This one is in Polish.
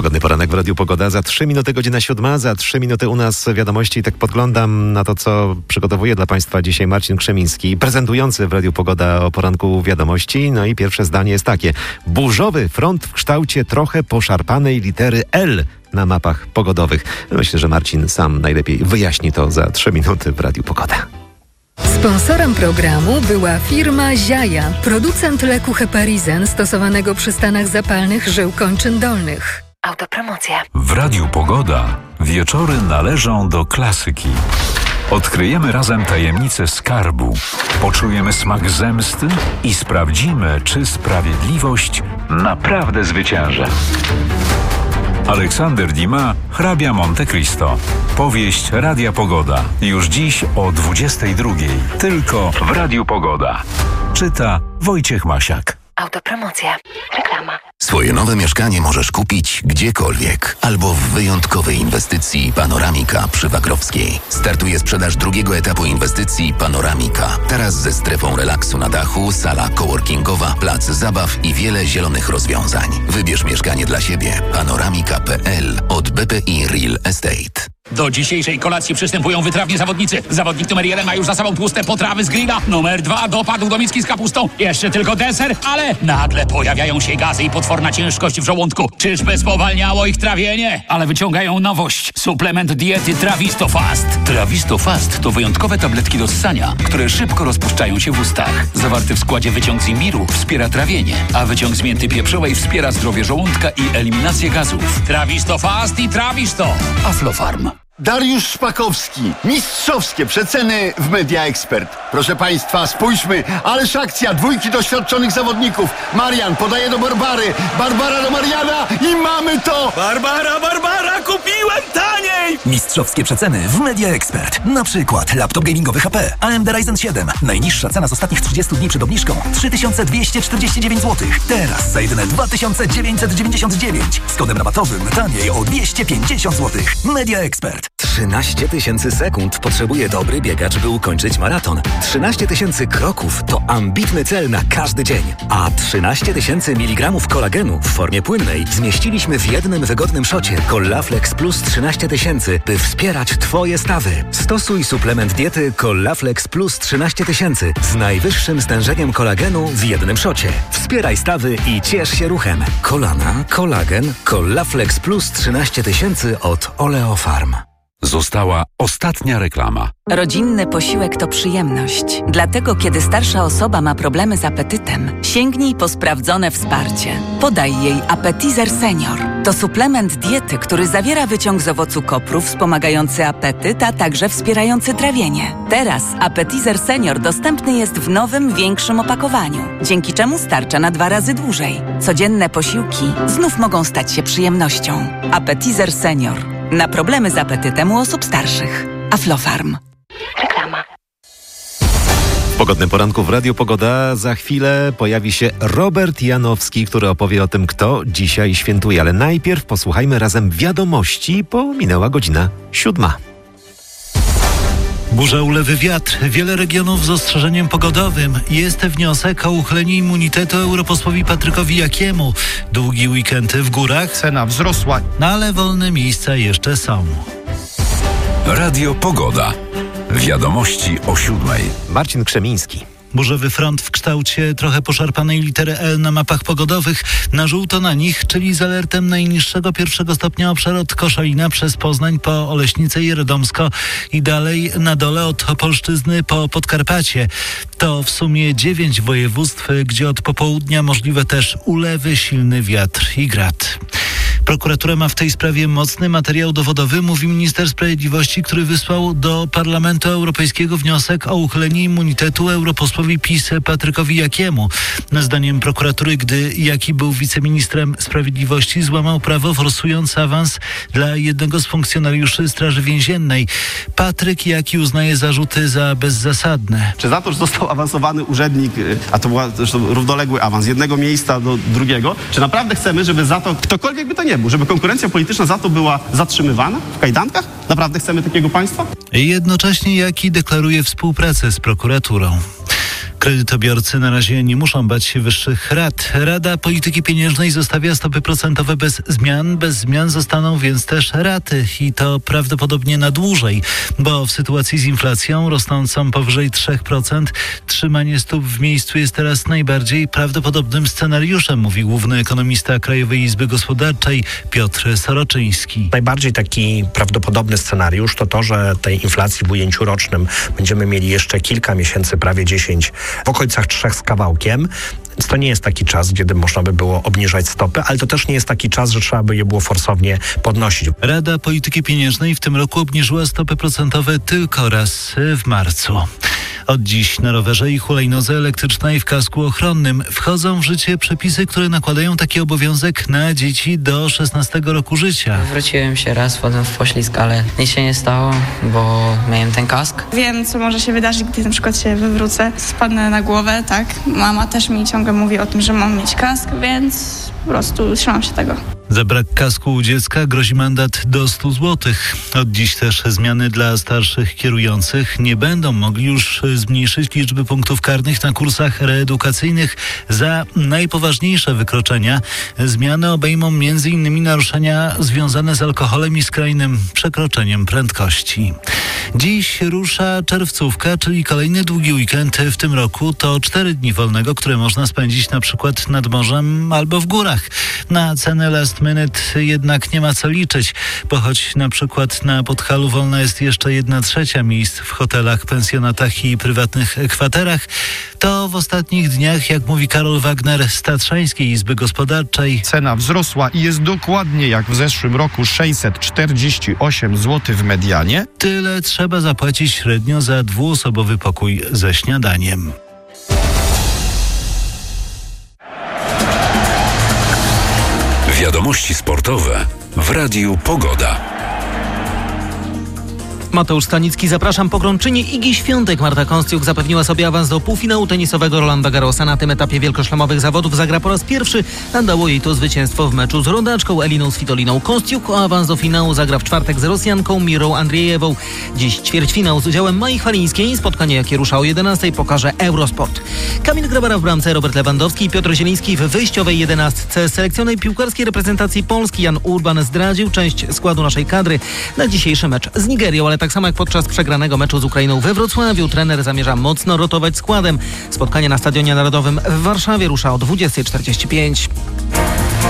Pogodny poranek w Radiu Pogoda. Za 3 minuty godzina 7, za 3 minuty u nas wiadomości. I tak podglądam na to, co przygotowuje dla Państwa dzisiaj Marcin Krzemiński, prezentujący w Radiu Pogoda o poranku wiadomości. No i pierwsze zdanie jest takie. Burzowy front w kształcie trochę poszarpanej litery L na mapach pogodowych. Myślę, że Marcin sam najlepiej wyjaśni to za 3 minuty w Radiu Pogoda. Sponsorem programu była firma Ziaja, producent leku Heparizen stosowanego przy stanach zapalnych żył kończyn dolnych. Autopromocja. W Radiu Pogoda wieczory należą do klasyki. Odkryjemy razem tajemnicę skarbu, poczujemy smak zemsty i sprawdzimy, czy sprawiedliwość naprawdę zwycięża. Aleksander Dumas, Hrabia Monte Cristo. Powieść Radia Pogoda. Już dziś o 22:00. Tylko w Radiu Pogoda. Czyta Wojciech Masiak. Autopromocja. Reklama. Swoje nowe mieszkanie możesz kupić gdziekolwiek albo w wyjątkowej inwestycji Panoramika przy Wagrowskiej. Startuje sprzedaż drugiego etapu inwestycji Panoramika. Teraz ze strefą relaksu na dachu, sala coworkingowa, plac zabaw i wiele zielonych rozwiązań. Wybierz mieszkanie dla siebie. Panoramika.pl od BPI Real Estate. Do dzisiejszej kolacji przystępują wytrawni zawodnicy. Zawodnik numer 1 ma już za sobą tłuste potrawy z grilla. Numer 2 dopadł do miski z kapustą. Jeszcze tylko deser, ale nagle pojawiają się gazy i potworna ciężkość w żołądku. Czyżby spowalniało ich trawienie? Ale wyciągają nowość. Suplement diety Trawisto Fast. Trawisto Fast to wyjątkowe tabletki do ssania, które szybko rozpuszczają się w ustach. Zawarty w składzie wyciąg z imbiru wspiera trawienie, a wyciąg z mięty pieprzowej wspiera zdrowie żołądka i eliminację gazów. Trawisto Fast i Trawisto. Aflofarm. Dariusz Szpakowski. Mistrzowskie przeceny w Media Expert. Proszę Państwa, spójrzmy. Ależ akcja, dwójki doświadczonych zawodników. Marian podaje do Barbary. Barbara do Mariana i mamy to! Barbara, kupiłem taniej! Mistrzowskie przeceny w Media Expert. Na przykład laptop gamingowy HP AMD Ryzen 7. Najniższa cena z ostatnich 30 dni przed obniżką 3249 zł. Teraz za jedyne 2999. Z kodem rabatowym taniej o 250 zł. Media Expert. 13 000 sekund potrzebuje dobry biegacz, by ukończyć maraton. 13 000 kroków to ambitny cel na każdy dzień. A 13 000 mg kolagenu w formie płynnej zmieściliśmy w jednym wygodnym szocie Collaflex Plus 13 000, by wspierać Twoje stawy. Stosuj suplement diety Collaflex Plus 13 000 z najwyższym stężeniem kolagenu w jednym szocie. Wspieraj stawy i ciesz się ruchem. Kolana, kolagen, Collaflex Plus 13 000 od Oleofarm. Została ostatnia reklama. Rodzinny posiłek to przyjemność. Dlatego, kiedy starsza osoba ma problemy z apetytem, sięgnij po sprawdzone wsparcie. Podaj jej Appetizer Senior. To suplement diety, który zawiera wyciąg z owocu kopru wspomagający apetyt, a także wspierający trawienie. Teraz Appetizer Senior dostępny jest w nowym, większym opakowaniu, dzięki czemu starcza na 2 razy dłużej. Codzienne posiłki znów mogą stać się przyjemnością. Appetizer Senior. Na problemy z apetytem u osób starszych. Aflofarm. Reklama. W pogodnym poranku w Radiu Pogoda za chwilę pojawi się Robert Janowski, który opowie o tym, kto dzisiaj świętuje. Ale najpierw posłuchajmy razem wiadomości, bo minęła godzina 7. Burza, ulewy, wiatr. Wiele regionów z ostrzeżeniem pogodowym. Jest wniosek o uchylenie immunitetu europosłowi Patrykowi Jakiemu. Długi weekend w górach. Cena wzrosła. No ale wolne miejsca jeszcze są. Radio Pogoda. Wiadomości o 7:00. Marcin Krzemiński. Burzowy front w kształcie trochę poszarpanej litery L na mapach pogodowych. Na żółto na nich, czyli z alertem najniższego 1 stopnia obszar od Koszalina przez Poznań po Oleśnicę i Radomsko i dalej na dole od Opolszczyzny po Podkarpacie. To w sumie 9 województw, gdzie od popołudnia możliwe też ulewy, silny wiatr i grad. Prokuratura ma w tej sprawie mocny materiał dowodowy, mówi minister sprawiedliwości, który wysłał do Parlamentu Europejskiego wniosek o uchylenie immunitetu europosłowi PiS Patrykowi Jakiemu. Zdaniem prokuratury, gdy Jaki był wiceministrem sprawiedliwości, złamał prawo, forsując awans dla jednego z funkcjonariuszy Straży Więziennej. Patryk Jaki uznaje zarzuty za bezzasadne. Czy za to, że został awansowany urzędnik, a to był zresztą równoległy awans z jednego miejsca do drugiego, czy naprawdę chcemy, żeby za to ktokolwiek by to nie był, żeby konkurencja polityczna za to była zatrzymywana w kajdankach? Naprawdę chcemy takiego państwa? Jednocześnie Jaki deklaruje współpracę z prokuraturą. Kredytobiorcy na razie nie muszą bać się wyższych rat. Rada Polityki Pieniężnej zostawia stopy procentowe bez zmian. Bez zmian zostaną więc też raty i to prawdopodobnie na dłużej, bo w sytuacji z inflacją rosnącą powyżej 3% trzymanie stóp w miejscu jest teraz najbardziej prawdopodobnym scenariuszem, mówi główny ekonomista Krajowej Izby Gospodarczej Piotr Soroczyński. Najbardziej taki prawdopodobny scenariusz to, że tej inflacji w ujęciu rocznym będziemy mieli jeszcze kilka miesięcy, prawie 10, w okolicach 3 z kawałkiem. Więc to nie jest taki czas, kiedy można by było obniżać stopy, ale to też nie jest taki czas, że trzeba by je było forsownie podnosić. Rada Polityki Pieniężnej w tym roku obniżyła stopy procentowe tylko raz w marcu. Od dziś na rowerze i hulajnodze elektrycznej w kasku ochronnym wchodzą w życie przepisy, które nakładają taki obowiązek na dzieci do 16 roku życia. Wróciłem się raz, wchodzę w poślizg, ale nic się nie stało, bo miałem ten kask. Wiem, co może się wydarzyć, gdy na przykład się wywrócę, spadnę na głowę, tak? Mama też mi ciągle mówi o tym, że mam mieć kask, więc po prostu trzymam się tego. Za brak kasku u dziecka grozi mandat do 100 zł. Od dziś też zmiany dla starszych kierujących nie będą mogli już zmniejszyć liczby punktów karnych na kursach reedukacyjnych za najpoważniejsze wykroczenia. Zmiany obejmą m.in. naruszenia związane z alkoholem i skrajnym przekroczeniem prędkości. Dziś rusza czerwcówka, czyli kolejny długi weekend w tym roku. To 4 dni wolnego, które można spędzić na przykład nad morzem albo w górach. Na cenę last minute jednak nie ma co liczyć, bo choć na przykład na Podhalu wolna jest jeszcze 1/3 miejsc w hotelach, pensjonatach i prywatnych kwaterach, to w ostatnich dniach, jak mówi Karol Wagner z Tatrzańskiej Izby Gospodarczej, cena wzrosła i jest dokładnie jak w zeszłym roku 648 zł w medianie. Tyle trzeba zapłacić średnio za 2-osobowy pokój ze śniadaniem. Wiadomości sportowe w Radiu Pogoda. Mateusz Stanicki, zapraszam. Pogromczyni Igi Świątek Marta Kostiuk zapewniła sobie awans do półfinału tenisowego Rolanda Garrosa. Na tym etapie wielkoszlemowych zawodów zagra po raz pierwszy, a dało jej to zwycięstwo w meczu z rodaczką Eliną Svitoliną. Kostiuk o awans do finału zagra w czwartek z Rosjanką Mirą Andrzejewą. Dziś ćwierćfinał z udziałem Mai Chwalińskiej. Spotkanie, jakie rusza o 11:00, pokaże Eurosport. Kamil Grabara w bramce, Robert Lewandowski i Piotr Zieliński w wyjściowej 11. Selekcjoner piłkarskiej reprezentacji Polski Jan Urban zdradził część składu naszej kadry na dzisiejszy mecz z Nigerią, ale tak samo jak podczas przegranego meczu z Ukrainą we Wrocławiu, trener zamierza mocno rotować składem. Spotkanie na Stadionie Narodowym w Warszawie rusza o 20:45.